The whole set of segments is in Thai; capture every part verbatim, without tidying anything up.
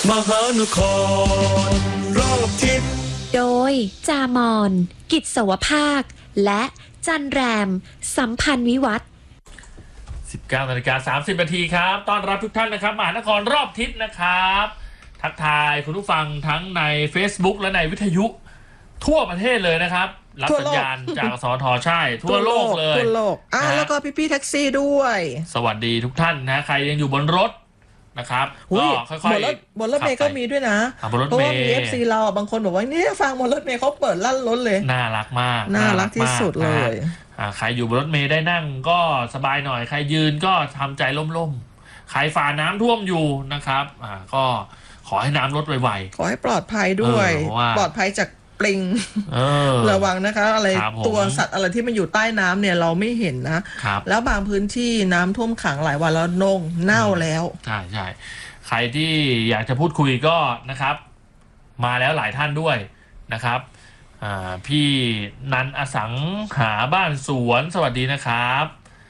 มหานครรอบทิศโดยจามอนกิจสวภาคและจันแรมสัมพันธ์วิวัฒน์สิบเก้านาฬิกาสามสิบนาทีครับต้อนรับทุกท่านนะครับมหานครรอบทิศนะครับทักทายคุณผู้ฟังทั้งใน Facebook และในวิทยุทั่วประเทศเลยนะครับรับสัญญาณจากสทใช่ทั่วโลกเลยทั่วโลกอ่ะแล้วก็พี่ๆแท็กซี่ด้วยสวัสดีทุกท่านนะใครยังอยู่บนรถนะครับก็ค่อยๆบนรถบนรถเมย์ก็มีด้วยนะเพราะว่ามี เอฟ ซี เราบางคนบอกว่านี่ฟังบนรถเมย์เขาเปิดลั่นรถเลยน่ารักมากน่ารักที่สุดเลยใครอยู่บนรถเมย์ได้นั่งก็สบายหน่อยใครยืนก็ทำใจล่มๆใครฝ่าน้ำท่วมอยู่นะครับอ่าก็ขอให้น้ำลดไวๆขอให้ปลอดภัยด้วยปลอดภัยจากปลิงระวังนะคะอะไรตัวสัตว์อะไรที่มันอยู่ใต้น้ำเนี่ยเราไม่เห็นนะแล้วบางพื้นที่น้ำท่วมขังหลายวันแล้วนงเน่าแล้วใช่ใช่ใครที่อยากจะพูดคุยก็นะครับมาแล้วหลายท่านด้วยนะครับพี่นันอสังหาบ้านสวนสวัสดีนะครับ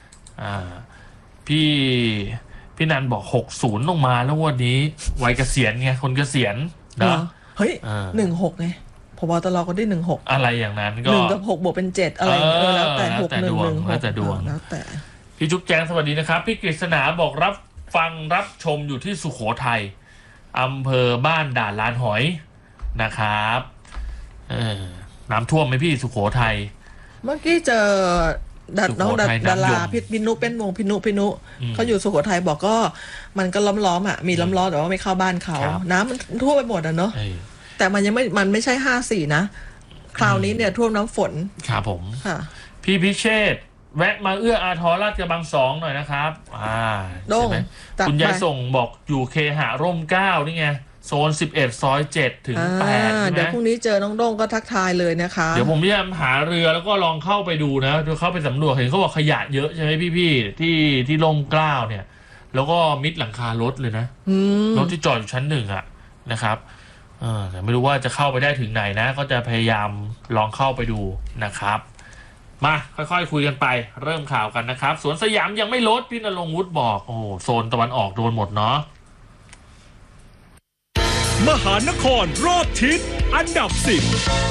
พี่พี่นันบอกหกสิบลงมาแล้ววันนี้วัยเกษียณไงคนเกษียณนะเฮ้ยหนึ่งหกไงพบตรก็ได้หนึ่งหกอะไรอย่างนั้นก็หนึ่งกับหกบวกเป็นเจ็ดอะไรเออแล้วแต่หกหนึ่งหนึ่งแล้วแต่ดวงแล้วแต่พี่จุ๊บแจงสวัสดีนะครับพี่กฤษณาบอกรับฟังรับชมอยู่ที่สุโขทัยอำเภอบ้านด่านลานหอยนะครับเออน้ำท่วมไหมพี่สุโขทัยเมื่อกี้เจอดัดน้องดาราพิพินุเป็นวงพินุพินุเขาอยู่สุโขทัยบอกก็มันก็ล้อมล้อมอ่ะมีล้อมล้อแต่ว่าไม่เข้าบ้านเขาน้ำมันท่วมไปหมดอ่ะเนาะแต่มันยังไม่มันไม่ใช่ห้าสี่นะคราวนี้เนี่ยท่วมน้ำฝนครับผมพี่พิเชษแวะมาเอื้ออาทรลาดกระบังสองหน่อยนะครับอ่าใช่ไหมคุณยายส่งบอกอยู่เคหะร่มเก้านี่ไงโซนสิบเอ็ดซอยเจ็ดถึงแปดเดี๋ยวพรุ่งนี้เจอน้องโด้งก็ทักทายเลยนะคะเดี๋ยวผมพยายามหาเรือแล้วก็ลองเข้าไปดูนะดูเข้าไปสำรวจเห็นเขาบอกขยะเยอะใช่ไหมพี่ๆที่ที่ร่มเกล้าเนี่ยแล้วก็มิดหลังคารถเลยนะรถที่จอดอยู่ชั้นหนึ่งอะนะครับเออแต่ไม่รู้ว่าจะเข้าไปได้ถึงไหนนะก็จะพยายามลองเข้าไปดูนะครับมาค่อยๆคุยกันไปเริ่มข่าวกันนะครับสวนสยามยังไม่ลดพี่ณรงค์วุฒิบอกโอ้โซนตะวันออกโดนหมดเนาะมหานครรอบทิศอันดับสิบ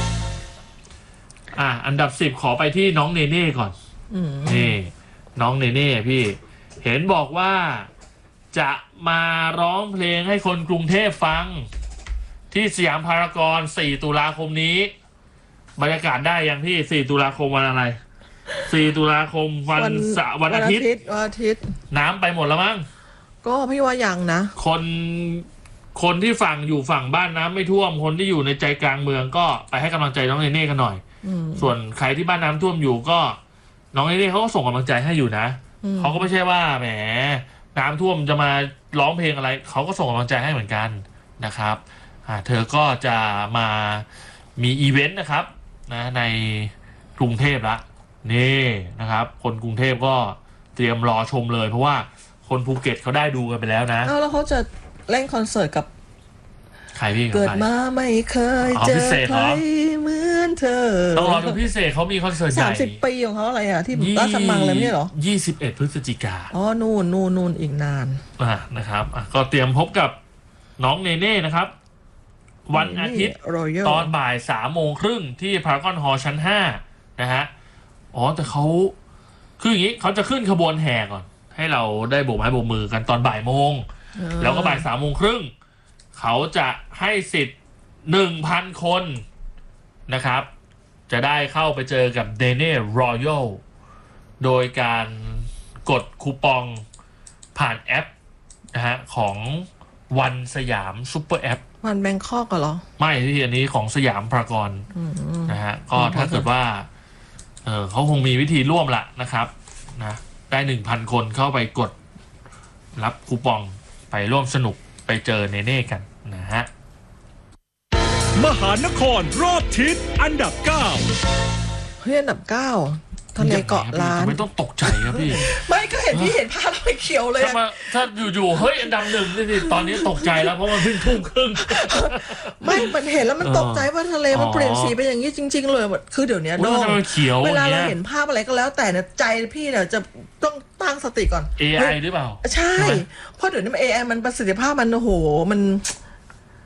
อ่ะอันดับสิบขอไปที่น้องเนเน่ก่อนนี่น้องเนเน่พี่เห็นบอกว่าจะมาร้องเพลงให้คนกรุงเทพฟังที่สยามพารากอนสี่ตุลาคมนี้บรรยากาศได้ยังพี่สี่ตุลาคมวันอะไรสี่ตุลาคมวันเสาร์วันอาทิตย์วันอาทิตย์น้ำไปหมดแล้วมั้งก็พี่ว่ายังนะคนคนที่ฝั่งอยู่ฝั่งบ้านน้ำไม่ท่วมคนที่อยู่ในใจกลางเมืองก็ไปให้กำลังใจน้องเนเน่กันหน่อยส่วนใครที่บ้านน้ำท่วมอยู่ก็น้องเนเน่เขาก็ส่งกำลังใจให้อยู่นะเขาก็ไม่ใช่ว่าแหมน้ำท่วมจะมาร้องเพลงอะไรเขาก็ส่งกำลังใจให้เหมือนกันนะครับเธอก็จะมามีอีเวนต์นะครับนะในกรุงเทพละนี่นะครับคนกรุงเทพก็เตรียมรอชมเลยเพราะว่าคนภูเก็ตเขาได้ดูกันไปแล้วนะแล้วเขาจะเล่นคอนเสิร์ตกับใครพี่เกิดมาไม่เคยเจอใครเหมือนเธอต้องรอดูพิเศษเขามีคอนเสิร์ตใหญ่สามสิบปีของเขาอะไรอ่ะที่ราชมังเลยไม่ใช่หรอยี่สิบเอ็ดพฤศจิกาอ๋อนู่นนู่นนู่นอีกนานอ่านะครับก็เตรียมพบกับน้องเนเน่นะครับวันอาทิตย์ตอนบ่ายสามโมงครึ่งที่พารากอนฮอลล์ชั้นห้านะฮะอ๋อแต่เขาคืออย่างนี้เขาจะขึ้นขบวนแห่ก่อนให้เราได้โบกไม้โบกมือกันตอนบ่ายโมงแล้วก็บ่ายสามโมงครึ่งเขาจะให้สิทธิ์หนึ่งพันคนนะครับจะได้เข้าไปเจอกับเดเน่รอยัลโดยการกดคูปองผ่านแอปนะฮะของวันสยามซุปเปอร์แอปวันแบงคอกเหรอไม่ที่อันนี้ของสยามพารากอนนะฮะก็ถ้าเกิดว่าเออเขาคงมีวิธีร่วมละนะครับนะได้หนึ่งพันคนเข้าไปกดรับคูปองไปร่วมสนุกไปเจอเนเน่กันนะฮะมหานครรอบทิศอันดับเก้าเฮ้ยอันดับเก้าทะเลเกาะล้านไม่ต้องตกใจครับพี่ไม่ก็เห็นพี่เห็นภาพแล้วไม่เขียวเลยถ้าถ้าอยู่ๆเฮ้ยอันดับหนึ่งนี่สิตอนนี้ตกใจแล้วเพราะมันเพิ่งทุ่มครึ่งไม่มันเห็นแล้วมันตกใจว่าทะเลมันเปลี่ยนสีไปอย่างนี้จริงๆเลยคือเดี๋ยวนี้โดนเวลาเราเห็นภาพอะไรก็แล้วแต่เนี่ยใจพี่เนี่ยจะต้องตั้งสติก่อนเอ ไอ หรือเปล่าใช่เพราะเดี๋ยวนี้มัน เอ ไอ มันประสิทธิภาพมันโอ้โหมัน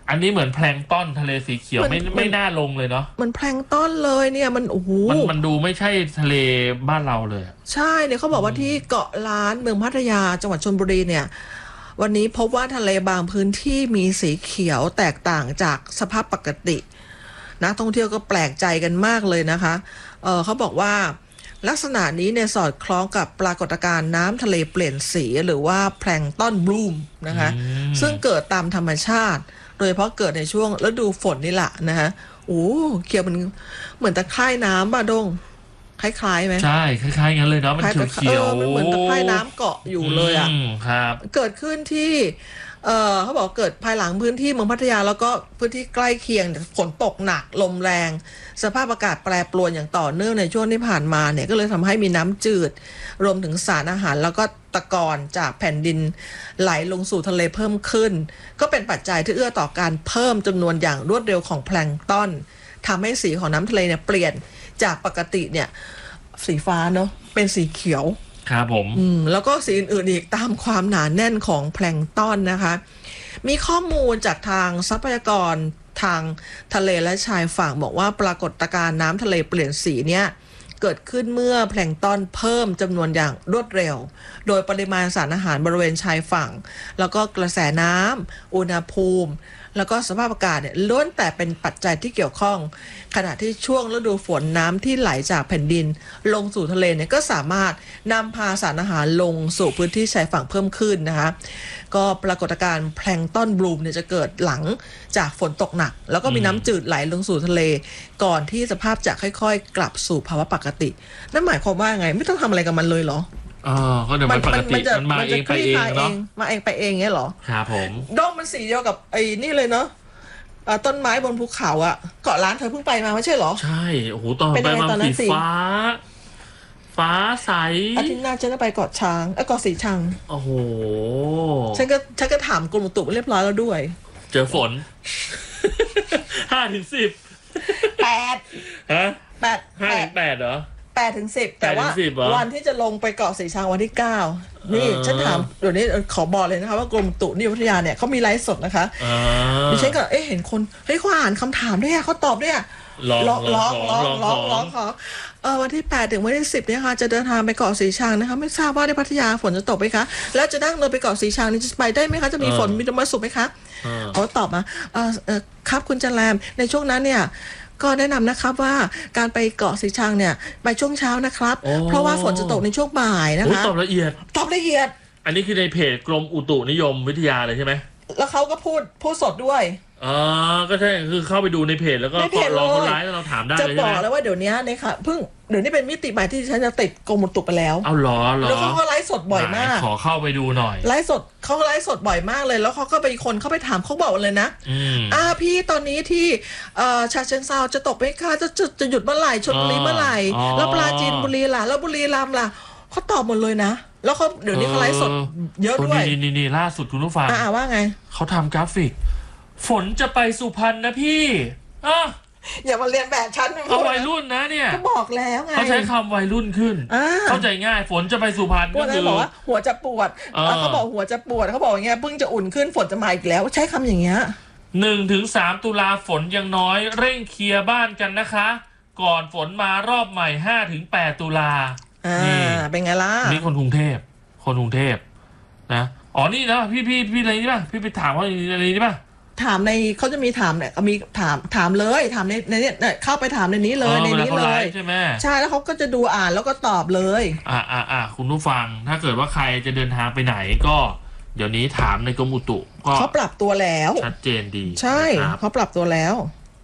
อันนี้เหมือนแพลงก์ต้นทะเลสีเขียวไม่ไม่น่าลงเลยเนาะมันแพลงก์ต้นเลยเนี่ยมันโอ้โหมันมันดูไม่ใช่ทะเลบ้านเราเลยใช่เนี่ยเขาบอกว่าที่เกาะล้านเมืองพัทยาจังหวัดชลบุรีเนี่ยวันนี้พบว่าทะเลบางพื้นที่มีสีเขียวแตกต่างจากสภาพปกตินักท่องเที่ยวก็แปลกใจกันมากเลยนะคะเออเขาบอกว่าลักษณะนี้เนี่ยสอดคล้องกับปรากฏการณ์น้ำทะเลเปลี่ยนสีหรือว่าแพลงก์ต้นบลูมนะคะซึ่งเกิดตามธรรมชาติโดยเฉพาะเกิดในช่วงฤดูฝนนี่แหละนะคะโอ้เขียวมันเหมือนตะไคร่น้ำป่ะดงคล้ายๆไหมใช่คล้ายๆงั้นเลยเนาะมันเขียวๆมันเหมือนตะไคร่น้ำเกาะอยู่เลยอ่ะครับเกิดขึ้นที่เออเขาบอกเกิดภายหลังพื้นที่เมืองพัทยาแล้วก็พื้นที่ใกล้เคียงฝนตกหนักลมแรงสภาพอากาศแปรปรวนอย่างต่อเนื่องในช่วงที่ผ่านมาเนี่ยก็เลยทำให้มีน้ำจืดรวมถึงสารอาหารแล้วก็ตะกอนจากแผ่นดินไหลลงสู่ทะเลเพิ่มขึ้นก็เป็นปัจจัยที่เอื้อต่อการเพิ่มจำนวนอย่างรวดเร็วของแพลงก์ต้นทำให้สีของน้ำทะเลเนี่ยเปลี่ยนจากปกติเนี่ยสีฟ้าเนาะเป็นสีเขียวครับผมอืมแล้วก็สีอื่นๆอีกตามความหนาแน่นของแพลงก์ต้นนะคะมีข้อมูลจากทางทรัพยากรทางทะเลและชายฝั่งบอกว่าปรากฏการณ์น้ำทะเลเปลี่ยนสีเนี้ยเกิดขึ้นเมื่อแพลงก์ต้นเพิ่มจำนวนอย่างรวดเร็วโดยปริมาณสารอาหารบริเวณชายฝั่งแล้วก็กระแสน้ำอุณหภูมิแล้วก็สภาพอากาศเนี่ยล้วนแต่เป็นปัจจัยที่เกี่ยวข้องขณะที่ช่วงฤดูฝนน้ำที่ไหลจากแผ่นดินลงสู่ทะเลเนี่ยก็สามารถนำพาสารอาหารลงสู่พื้นที่ชายฝั่งเพิ่มขึ้นนะคะก็ปรากฏการณ์แพลงก์ต้นบลูมเนี่ยจะเกิดหลังจากฝนตกหนักแล้วก็มีน้ำจืดไหลลงสู่ทะเลก่อนที่สภาพจะค่อยๆกลับสู่ภาวะปกตินั่นหมายความว่าไงไม่ต้องทำอะไรกับมันเลยเหรออ๋อก็เดี๋ยวมันปกติมันมาเองไปเองเนาะมาเองไปเองเงี้ยเหรอครับผมด้อมมันสีเดียวกับไอ้นี่เลยเนาะต้นไม้บนภูเขาอะเกาะล้านเธอเพิ่งไปมาไม่ใช่เหรอใช่โอ้โหตอนไปมาสีฟ้าฟ้าใสอาทิตย์หน้าฉันจะไปเกาะช้างเอ้เกาะสีชังโอ้โหฉันก็ฉันก็ถามกรมอุตุเรียบร้อยแล้วด้วยเจอฝนห้าถึงสิบแปดฮะแปดห้าถึงแปดเหรอแปดถึงสิบแต่ว่าวันที่จะลงไปเกาะสีชังวันที่เก้านี่ฉันถามเดี๋ยวนี้ขอบอกเลยนะคะว่ากรมอุตุนิยมวิทยาเนี่ยเขามีไลฟ์สดนะคะดิฉันก็เอ๊ะเห็นคนเฮ้ยเขาอ่านคำถามด้วยเขาตอบด้วยร้องร้องร้องร้องร้องขอเออวันที่แปดถึงวันที่สิบเนี่ยค่ะจะเดินทางไปเกาะสีชังนะคะไม่ทราบว่าในพัทยาฝนจะตกไหมคะแล้วจะนั่งเรือไปเกาะสีชังนี่จะไปได้ไหมคะจะมีฝนมีลมมรสุมไหมคะเขาตอบมาเออเออครับคุณจันแรมในช่วงนั้นเนี่ยก็แนะนำนะครับว่าการไปเกาะสีชังเนี่ยไปช่วงเช้านะครับเพราะว่าฝนจะตกในช่วงบ่ายนะคะตอบละเอียดตอบละเอียดอันนี้คือในเพจกรมอุตุนิยมวิทยาเลยใช่ไหมแล้วเขาก็พูดพูดสดด้วยอ๋อก็ใช่คือเข้าไปดูในเพจแล้วก็ลองคนร้ายแล้วเราถามได้เลยใช่ไหมจะบอกแล้วว่าเดี๋ยวนี้เนี่ยค่ะเพิ่งเดี๋ยวนี้เป็นมิติใหม่ที่ฉันจะติดกรมอุตุไปแล้วเอาหรอหรอแล้วเขาก็ไลฟ์สดบ่อยมากขอเข้าไปดูหน่อยไลฟ์สดเขาไลฟ์สดบ่อยมากเลยแล้วเขาก็ไปคนเข้าไปถามเขาบอกเลยนะอ่าพี่ตอนนี้ที่เอ่อฉะเชิงเทราจะตกไหมคะจะจะจะหยุดเมื่อไหร่ชลบุรีเมื่อไหร่แล้วปราจีนบุรีล่ะแล้วบุรีรัมย์ล่ะเขาตอบหมดเลยนะแล้วเขาเดี๋ยวนี้เขาไลฟ์สดเยอะด้วยนี่นี่นี่ล่าสุดคุณผู้ฟังอ่าว่าไงเขาทำกราฟิกฝนจะไปสุพรรณนะพี่อ่ะอย่ามาเรียนแบบฉันเอาวัยรุ่นนะเนี่ยก็บอกแล้วไงเขาใช้คำวัยรุ่นขึ้นเข้าใจง่ายฝนจะไปสุพรรณก็คือบอกว่าหัวจะปวดเขาบอกหัวจะปวดเขาบอกอย่างเงี้ยเพิ่งจะอุ่นขึ้นฝนจะมาอีกแล้วใช้คำอย่างเงี้ยหนึ่งถึงสามตุลาฝนยังน้อยเร่งเคลียร์บ้านกันนะคะก่อนฝนมารอบใหม่ห้าถึงแปดตุลาอ่าเป็นไงล่ะนี่คนกรุงเทพคนกรุงเทพนะอ๋อนี่นะพี่พี่พี่อะไรนี่ป่ะพี่ไปถามว่าอะไรนี่ป่ะถามในเขาจะมีถามเนี่ยมีถามถามเลยถามในในเนี่ยเข้าไปถามในนี้เลยในนี้เลยใช่ไหมใช่แล้วเขาก็จะดูอ่านแล้วก็ตอบเลยอ่าอ่าอ่าคุณผู้ฟังถ้าเกิดว่าใครจะเดินทางไปไหนก็เดี๋ยวนี้ถามในกรมอุตุก็เขาปรับตัวแล้วชัดเจนดีใช่เขาปรับตัวแล้ว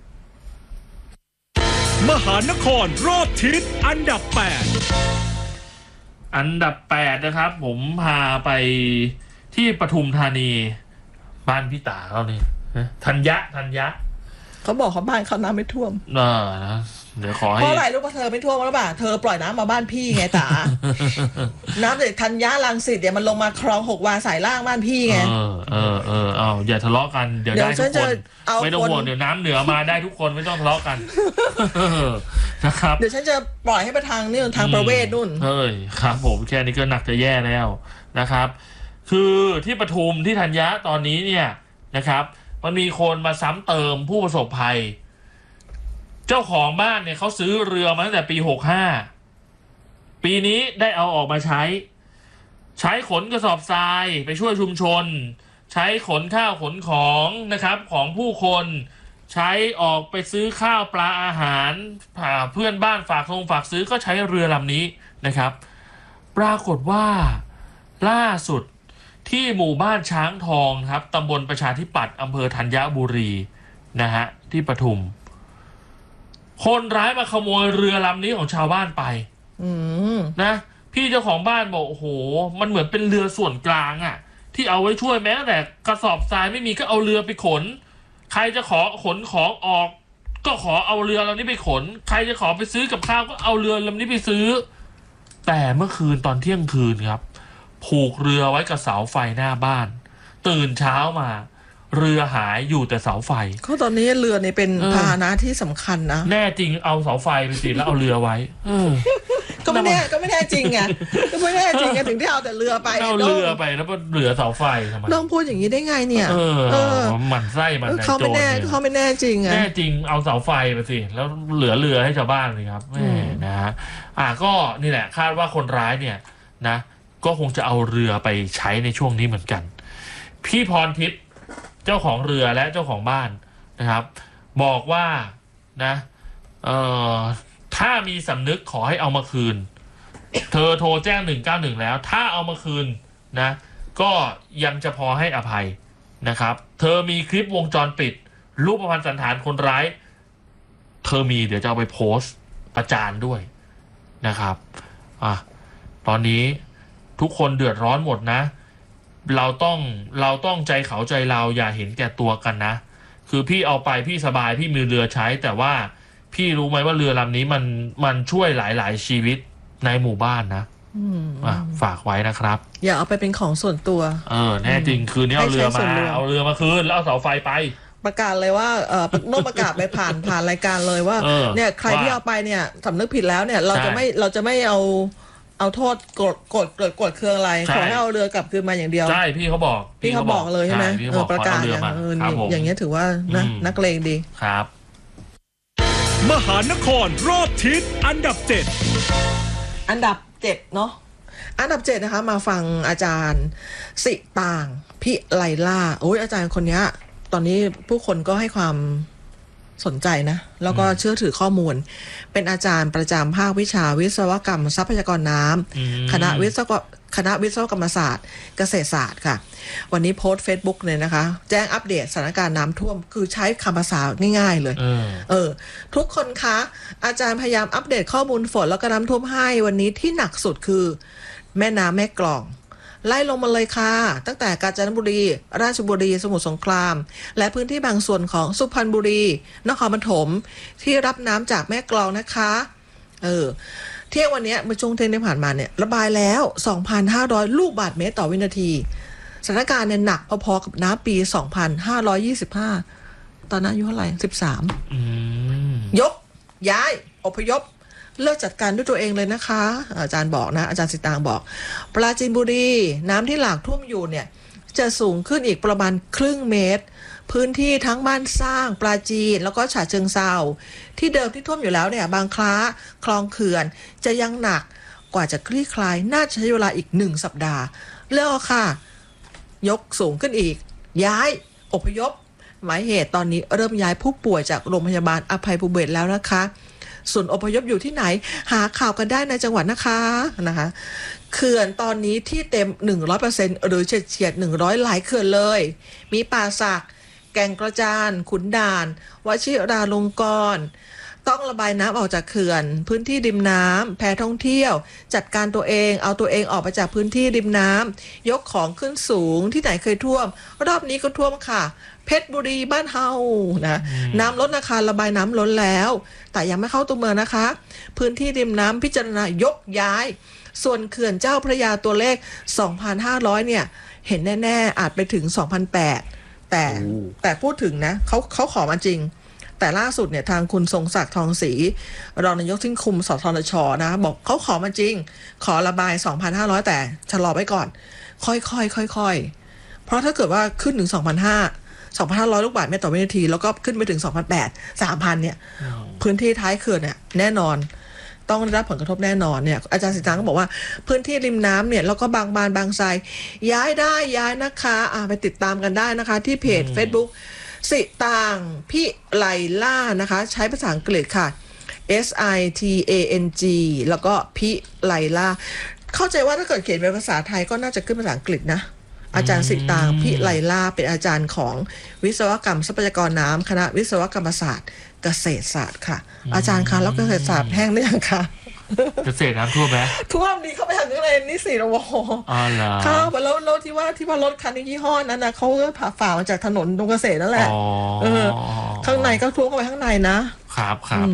มหานครรอบทิศอันดับแปดอันดับแปดนะครับผมพาไปที่ปทุมธานีบ้านพี่ตาเขานี่ธัญญะธัญญะเขาบอกเขาบ้านเขาน้ำไม่ท่วมเออนะเดี๋ยวขอให้เพราะอะไรรู้ป่ะเธอไม่ท่วมแล้วป่ะเธอปล่อยน้ำมาบ้านพี่ไงตา น้ำจากธัญญะรังสิตเดี๋ยวมันลงมาคลองหกวาสายล่างบ้านพี่ไงเออเออเออเอาอย่าทะเลาะกันเดี๋ยวได้ทุกคนไม่ต้องห่วงเดี๋ยวน้ำเหนือมาได้ทุกคนไม่ต้องทะเลาะกันนะครับเดี๋ยวฉันจะปล่อยให้ไปทางนี่ทางประเวศนู่นเฮ้ยครับผมแค่นี้ก็หนักจะแย่แล้วนะครับคือที่ปทุมที่ธัญญะตอนนี้เนี่ยนะครับมันมีคนมาซ้ำเติมผู้ประสบภัยเจ้าของบ้านเนี่ยเขาซื้อเรือมาตั้งแต่ปีหกห้าปีนี้ได้เอาออกมาใช้ใช้ขนกระสอบทรายไปช่วยชุมชนใช้ขนข้าวขนของนะครับของผู้คนใช้ออกไปซื้อข้าวปลาอาหารเพื่อนบ้านฝากทงฝากซื้อก็ใช้เรือลำนี้นะครับปรากฏว่าล่าสุดที่หมู่บ้านช้างทองครับตำบลประชาธิปัตย์อำเภอธัญบุรีนะฮะที่ปทุมคนร้ายมาขโมยเรือลำนี้ของชาวบ้านไปนะพี่เจ้าของบ้านบอกโอ้โหมันเหมือนเป็นเรือส่วนกลางอะที่เอาไว้ช่วยแม้แต่กระสอบทรายไม่มีก็เอาเรือไปขนใครจะขอขนของออกก็ขอเอาเรือลำนี้ไปขนใครจะขอไปซื้อกับข้าวก็เอาเรือลำนี้ไปซื้อแต่เมื่อคืนตอนเที่ยงคืนครับผูกเรือไว้กับเสาไฟหน้าบ้านตื่นเช้ามาเรือหายอยู่แต่เสาไฟเขาตอนนี้เรือนี่เป็นพาหนะที่สำคัญนะแน่จริงเอาเสาไฟไปสิแล้วเอาเรือไว้ก็ไม่แน่ก็ไม่แน่จริงไงก็ไม่แน่จริงไงถึงที่เอาแต่เรือไปเอาเรือไปแล้วก็เหลือเสาไฟทำไมน้องพูดอย่างนี้ได้ไงเนี่ยเออมันไส้มันเขาไม่แน่เขาไม่แน่จริงไงแน่จริงเอาเสาไฟไปสิแล้วเหลือเรือให้ชาวบ้านเลยครับแม่นะฮะอ่าก็นี่แหละคาดว่าคนร้ายเนี่ยนะก็คงจะเอาเรือไปใช้ในช่วงนี้เหมือนกันพี่พรทิพย์เจ้าของเรือและเจ้าของบ้านนะครับบอกว่านะเอ่อถ้ามีสำนึกขอให้เอามาคืนเธอโทรแจ้งหนึ่งเก้าหนึ่งแล้วถ้าเอามาคืนนะก็ยังจะพอให้อภัยนะครับเธอมีคลิปวงจรปิดรูปพรรณสันฐานคนร้ายเธอมีเดี๋ยวจะเอาไปโพสต์ประจานด้วยนะครับอ่ะตอนนี้ทุกคนเดือดร้อนหมดนะเราต้องเราต้องใจเขาใจเราอย่าเห็นแก่ตัวกันนะคือพี่เอาไปพี่สบายพี่มีเรือใช้แต่ว่าพี่รู้ไหมว่าเรือลำนี้มันมันช่วยหลายๆชีวิตในหมู่บ้านนะอ่ะฝากไว้นะครับอย่าเอาไปเป็นของส่วนตัวเออแน่จริงคืนนี้เอาเรือมาเอาเรือมาคืนแล้วเอาเสาไฟไปประกาศเลยว่าเออโน้ตประกาศไปผ่านผ่านรายการเลยว่าเนี่ยใครที่เอาไปเนี่ยสำนึกผิดแล้วเนี่ยเราจะไม่เราจะไม่เอาเอาโทษกดกดกดกดเครื่องอะไรขอให้เอาเรือกลับคืนมาอย่างเดียวใช่พี่เขาบอกพี่เขาบอกเลยใช่ไหมเออประกาศอย่างเอออย่างเงี้ยถือว่านะนักเลงดีครับมหานครรอบทิศอันดับเจ็ดอันดับเจ็ดเนาะอันดับเจ็ดนะคะมาฟังอาจารย์สิตางพิไลล่าโอ้ยอาจารย์คนนี้ตอนนี้ผู้คนก็ให้ความสนใจนะแล้วก็เชื่อถือข้อมูลเป็นอาจารย์ประจำภาควิชาวิศวกรรมทรัพยากรน้ำคณะวิศวคณะวิศวกรรมศาสตร์เกษตรศาสตร์ค่ะวันนี้โพสต์ Facebook เลยนะคะแจ้งอัปเดตสถานการณ์น้ำท่วมคือใช้คำภาษาง่ายๆเลยเออเออทุกคนคะอาจารย์พยายามอัปเดตข้อมูลฝนแล้วก็น้ำท่วมให้วันนี้ที่หนักสุดคือแม่น้ำแม่กลองไล่ลงมาเลยค่ะตั้งแต่กาญจนบุรีราชบุรีสมุทรสงครามและพื้นที่บางส่วนของสุพรรณบุรีนครปฐมที่รับน้ำจากแม่กลองนะคะเออเที่ยงวันนี้เมื่อช่วงเที่ยงที่ผ่านมาเนี่ยระบายแล้ว สองพันห้าร้อย ลูกบาศก์เมตรต่อวินาทีสถานการณ์เนี่ยหนักพอๆกับน้ำปีสองพันห้าร้อยยี่สิบห้าตอนนั้นอายุเท่าไหร่สิบสามอืมยกย้ายอพยพเลิกจัดการด้วยตัวเองเลยนะคะอาจารย์บอกนะอาจารย์สิตางบอกปราจีนบุรีน้ำที่หลากท่วมอยู่เนี่ยจะสูงขึ้นอีกประมาณครึ่งเมตรพื้นที่ทั้งบ้านสร้างปราจีนแล้วก็ฉะเชิงเทราที่เดิมที่ท่วมอยู่แล้วเนี่ยบางคล้าคลองเขื่อนจะยังหนักกว่าจะคลี่คลายน่าจะใช้เวลาอีกหนึ่งสัปดาห์แล้วค่ะยกสูงขึ้นอีกย้ายอพยพหมายเหตุตอนนี้เริ่มย้ายผู้ป่วยจากโรงพยาบาลอภัยภูเบศรแล้วนะคะส่วนอพยพอยู่ที่ไหนหาข่าวกันได้ในจังหวัดนะคะนะคะเขื่อนตอนนี้ที่เต็ม หนึ่งร้อยเปอร์เซ็นต์ หรือเฉียดๆหนึ่งร้อยหลายเขื่อนเลยมีป่าสักแก่งกระจานขุนด่านวชิราลงกรณ์ต้องระบายน้ำออกจากเขื่อนพื้นที่ริมน้ำแพท่องเที่ยวจัดการตัวเองเอาตัวเองออกไปจากพื้นที่ริมน้ำยกของขึ้นสูงที่ไหนเคยท่วมรอบนี้ก็ท่วมค่ะเพชรบุรีบ้านเฮานะน้ำลดนะคะระบายน้ำล้นแล้วแต่ยังไม่เข้าตัวเมืองนะคะพื้นที่ริมน้ำพิจารณายกย้ายส่วนเขื่อนเจ้าพระยาตัวเลข สองพันห้าร้อย เนี่ยเห็นแน่ๆอาจไปถึง สองพันแปดร้อย แต่แต่พูดถึงนะเขาเขาขอมาจริงแต่ล่าสุดเนี่ยทางคุณทรงศักดิ์ทองศรีรองนายกที่คุมสทนชนะบอกเขาขอมาจริงขอระบาย สองพันห้าร้อย แต่ชะลอไว้ก่อนค่อยๆค่อยๆเพราะถ้าเกิดว่าขึ้นถึง สองพันห้าร้อยสองพันห้าร้อย ลูกบาศก์เมตรต่อวินาทีแล้วก็ขึ้นไปถึง สองพันแปดร้อย สามพัน เนี่ยพื้นที่ท้ายเขื่อนเนี่ยแน่นอนต้องได้รับผลกระทบแน่นอนเนี่ยอาจารย์สิตางก็บอกว่าพื้นที่ริมน้ำเนี่ยแล้วก็บางบานบางไทรย้ายได้ย้ายนะคะอ่าไปติดตามกันได้นะคะที่เพจ Facebook สิตางพิไลล่านะคะใช้ภาษาอังกฤษค่ะ S I T A N G แล้วก็พิไลล่าเข้าใจว่าถ้าเกิดเขียนเป็นภาษาไทยก็น่าจะขึ้นภาษาอังกฤษนะอาจารย์สิตางพิไลล่าเป็นอาจารย์ของวิศวกรรมทรัพยากรน้ำคณะวิศวกรรมศาสตร์เกษตรศาสตร์ค่ะอาจารย์คะแล้วเกษตรศาสตร์แห้งได้ยังคะเกษตรน้ำท่วมไหมท่วมดีเข้าไปทางนี้เลยนี่สิโอ้โหอ๋อเหรอค่ะแล้วรถที่ว่าที่ว่ารถคันนี้ยี่ห้อนั้นนะเขาก็ผ่าฝ่ามาจากถนนตรงเกษตรนั่นแหละเออข้างในก็ท่วมเข้าไปข้างในนะครับครับ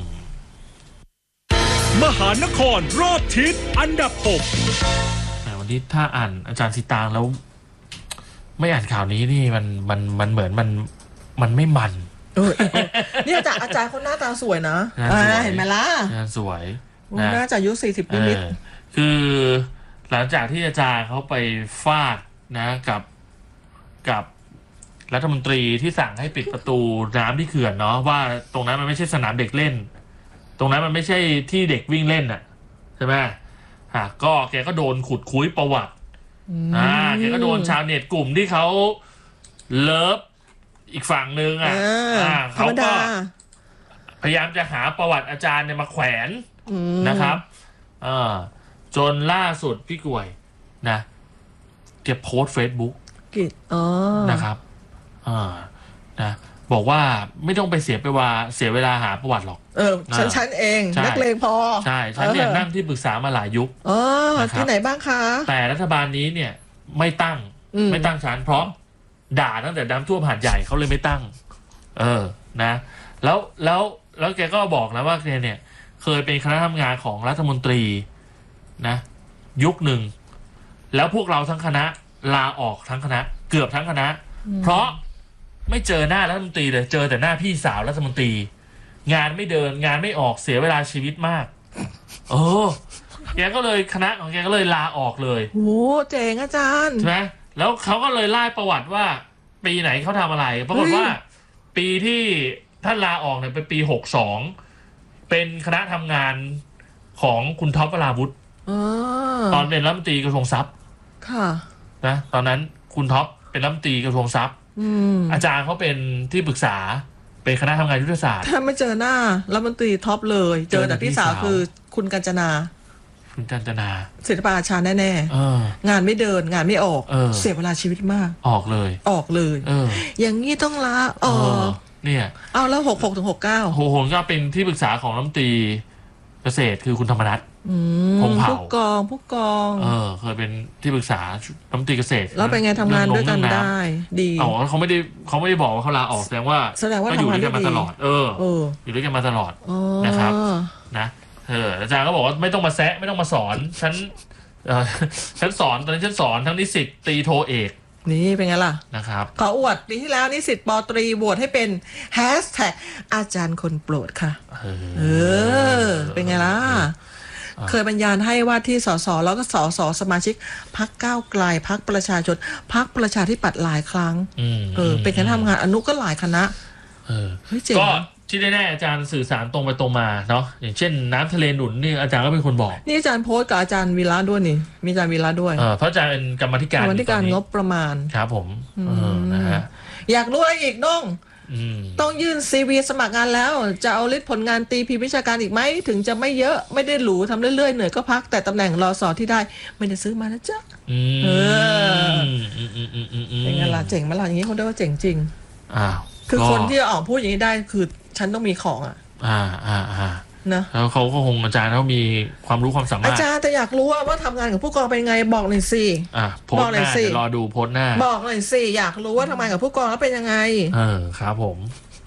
มหานครรอบทิศอันดับหกแต่วันนี้ถ้าอ่านอาจารย์สิตางแล้วไม่อ่านข่าวนี้นี่มันมันมันเหมือนมันมันไม่มันเออนี่อาจารย์อาจารย์คนหน้าตาสวยนะเห็นไหมล่ะสวยน่าจะอายุสี่สิบนิดคือหลังจากที่อาจารย์เขาไปฟาดนะกับกับรัฐมนตรีที่สั่งให้ปิดประตูน้ำที่เขื่อนเนาะว่าตรงนั้นมันไม่ใช่สนามเด็กเล่นตรงนั้นมันไม่ใช่ที่เด็กวิ่งเล่นน่ะใช่ไหมฮะก็แกก็โดนขุดคุยประวัติอ่าแกก็โดนชาวเน็ตกลุ่มที่เขาเลิฟอีกฝั่งหนึ่งอ่ะเขาก็พยายามจะหาประวัติอาจารย์เนี่ยมาแขวนนะครับจนล่าสุดพี่กวยนะแกโพสต์เฟซบุ๊กนะครับนะบอกว่าไม่ต้องไปเสียไปว่าเสียเวลาหาประวัติหรอกเออฉันฉันเองนักเลงพอใช่ฉันเนี่ยนั่งที่ปรึกษามาหลายยุคอ๋อที่ไหนบ้างคะแต่รัฐบาลนี้เนี่ยไม่ตั้งไม่ตั้งฉันเพราะด่าตั้งแต่น้ำท่วมหาดใหญ่เขาเลยไม่ตั้งเออนะแล้วแล้วแล้วแกก็บอกนะว่าแกเนี่ยเคยเป็นคณะทำงานของรัฐมนตรีนะยุคหนึ่งแล้วพวกเราทั้งคณะลาออกทั้งคณะเกือบทั้งคณะเพราะไม่เจอหน้ารัฐมนตรีเลยเจอแต่หน้าพี่สาวรัฐมนตรีงานไม่เดินงานไม่ออกเสียเวลาชีวิตมากเออแกก็เลยคณะของแกก็เลยลาออกเลยโอ้เจ๋งอาจารย์ใช่ไหมแล้วเขาก็เลยไล่ประวัติว่าปีไหนเขาทำอะไรปรากฏว่าปีที่ท่านลาออกเนี่ยเป็นปีหกสองเป็นคณะทำงานของคุณท็อปวราวุฒิตอนเป็นรัฐมนตรีกระทรวงทรัพย์ค่ะนะตอนนั้นคุณท็อปเป็นรัฐมนตรีกระทรวงทรัพย์อาจารย์เขาเป็นที่ปรึกษาเป็นคณะทำงานยุทธศาสตร์ถ้าไม่เจอหน้ารัฐมนตรีท็อปเลยเจอแต่พี่สาวคือคุณกัญจนาคุณกัญจนาศิลปาชาแน่ๆงานไม่เดินงานไม่ออกเสียเวลาชีวิตมากออกเลยออกเลยอย่างนี้ต้องลาออกเนี่ยเอาแล้วหกหกถึงหกเก้าโหโหก็เป็นที่ปรึกษาของรัฐมนตรีเกษตรคือคุณธรรมนัสพงเผ่าผู้กองผู้กองเออเคยเป็นที่ปรึกษารัฐมนตรีเกษตรแล้วเป็นไงทำงานด้วยกันได้ดีอ๋อเขาไม่ได้เขาไม่ได้บอกว่าเขาลาออกแสดงว่าแสดงว่าอยู่ด้วยกันมาตลอดเอออยู่ด้วยกันมาตลอดนะครับนะเอออาจารย์ก็บอกว่าไม่ต้องมาแซะไม่ต้องมาสอนฉันเออฉันสอนตอนนี้ฉันสอนทั้งนิสิตตรีโทเอกนี่เป็นไงล่ะนะครับขออวดปีที่แล้วนิสิตป.ตรีโหวตให้เป็นแฮชแท็กอาจารย์คนโปรดค่ะเออเป็นไงล่ะเคยบรรยายให้ว่าที่สสแล้วก็สสสมาชิกพรรคก้าวไกลพรรคประชาชนพรรคประชาธิปัตย์หลายครั้งเออเป็นคณะทำงานอนุก็หลายคณะเออก็ที่แน่ๆอาจารย์สื่อสารตรงไปตรงมาเนาะอย่างเช่นน้ำทะเลหนุนนี่อาจารย์ก็เป็นคนบอกนี่อาจารย์โพสต์กับอาจารย์วีระด้วยนี่มีอาจารย์วีระด้วยเออเพราะอาจารย์เป็นกรรมธิการกรรมธิการงบประมาณครับผมเออนะฮะอยากรู้อะไรอีกน้องต้องยื่นซีวีสมัครงานแล้วจะเอาลิสต์ผลงานตีพิมพ์วิชาการอีกไหมถึงจะไม่เยอะไม่ได้หรูทำเรื่อยๆเหนื่อยก็พักแต่ตำแหน่งรอสอที่ได้ไม่ได้ซื้อมานะจ๊ะเออเป็นไงล่ะเจ๋งไหมล่ะอย่างนี้คนเรียกว่าเจ๋งจริงอ้าวคือคนที่ออกพูดอย่างนี้ได้คือฉันต้องมีของอ่ะอ่าอ่าอ่านะแล้วเขาก็คงอาจารย์เขามีความรู้ความสามารถอาจารย์แต่อยากรู้ว่าทำงานกับผู้กองเป็นไงบอกหน่อยสิอ่ะโพสต์หน้าเดี๋ยวรอดูโพสต์หน้าบอกหน่อยสิอยากรู้ว่าทำงานกับผู้กองแล้วเป็นยังไงเออครับผม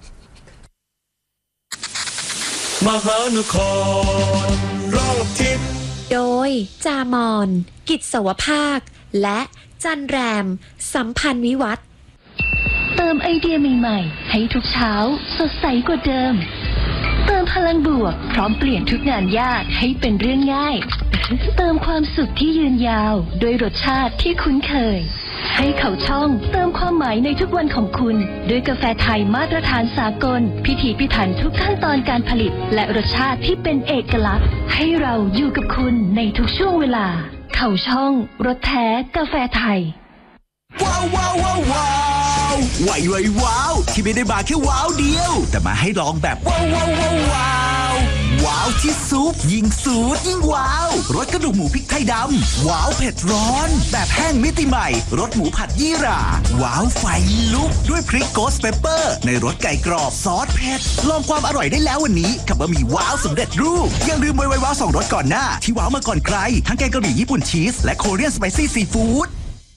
มหานครรอบทิศโดยจามอนกิจสวภาคและจันแรมสัมพันธ์วิวัฒน์เติมไอเดียใหม่ๆให้ทุกเช้าสดใสกว่าเดิมเติมพลังบวกพร้อมเปลี่ยนทุกงานยากให้เป็นเรื่องง่ายเติมความสุขที่ยืนยาวด้วยรสชาติที่คุ้นเคยให้เขาช่องเติมความหมายในทุกวันของคุณด้วยกาแฟไทยมาตรฐานสากลพิถีพิถันทุกขั้นตอนการผลิตและรสชาติที่เป็นเอกลักษณ์ให้เราอยู่กับคุณในทุกช่วงเวลาเขาช่องรสแท้กาแฟไทยว้าวว้าวว้าวว้าวว้าวว้าวที่ไม่ได้มาแค่ว้าวเดียวแต่มาให้ลองแบบว้าวว้าวว้าวว้าวว้าวที่ซุปยิ่งสูตรยิ่งว้าวรสกระดูกหมูพริกไทยดำว้าวเผ็ดร้อนแบบแห้งมิติใหม่รสหมูผัดยี่หร่าว้าวไฟลุกด้วยพริกโกสเปปเปอร์ในรสไก่กรอบซอสเผ็ดลองความอร่อยได้แล้ววันนี้กับบะหมี่ว้าวสำเร็จรูปยังลืมไว้ไว้ว้าวสองรสก่อนหน้าที่ว้าวมาก่อนใครทั้งแกงกะหรี่ญี่ปุ่นชีสและโคเรียนสไปซี่ซีฟู้ด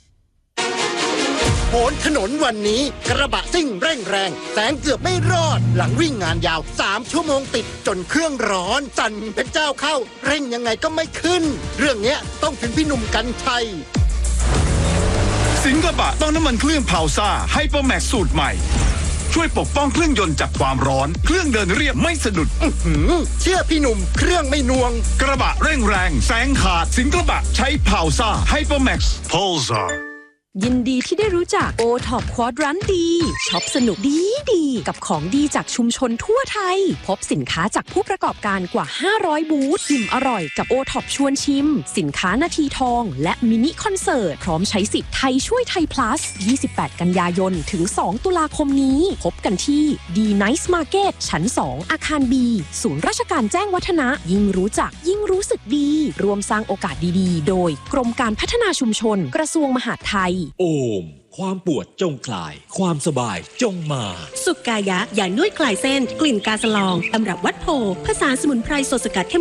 โหนถนนวันนี้กระบะซิ่งเร่งแรงแสงเกือบไม่รอดหลังวิ่งงานยาวสามชั่วโมงติดจนเครื่องร้อนสั่นเป็นเจ้าเข้าเร่งยังไงก็ไม่ขึ้นเรื่องเนี้ยต้องถึงพี่หนุ่มกรรชัยสิงกระบะต้องน้ำมันเครื่องพาวซ่าไฮเปอร์แม็กซ์สูตรใหม่ช่วยปกป้องเครื่องยนต์จากความร้อนเครื่องเดินเรียบไม่สะดุดเชื่อพี่หนุ่มเครื่องไม่นวงกระบะเร่งแรงแซงขาดสิงกระบะใช้พาวซ่าไฮเปอร์แม็กซ์พาวซ่ายินดีที่ได้รู้จักโอท็อปควอดรันดีช็อปสนุกดีดีกับของดีจากชุมชนทั่วไทยพบสินค้าจากผู้ประกอบการกว่าห้าร้อยบูธอิ่มอร่อยกับโอท็อปชวนชิมสินค้านาทีทองและมินิคอนเสิร์ตพร้อมใช้สิทธิ์ไทยช่วยไทย plus ยี่สิบแปดกันยายนถึงสองตุลาคมนี้พบกันที่ ดี Nice Market ชั้นสองอาคาร B ศูนย์ราชการแจ้งวัฒนะยิ่งรู้จักยิ่งรู้สึกดีรวมสร้างโอกาสดีๆโดยกรมการพัฒนาชุมชนกระทรวงมหาดไทยโอมความปวดจงคลายความสบายจงมาสุกายะยานวดคลายเส้นกลิ่นกาสลองตำรับวัดโพผสานสมุนไพรสดสกัดเข้ม